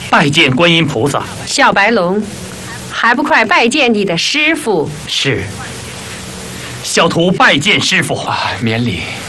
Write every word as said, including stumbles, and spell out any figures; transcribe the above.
拜见观音菩萨。 小白龙，还不快拜见你的师傅？ 是。小徒拜见师傅。 啊，免礼。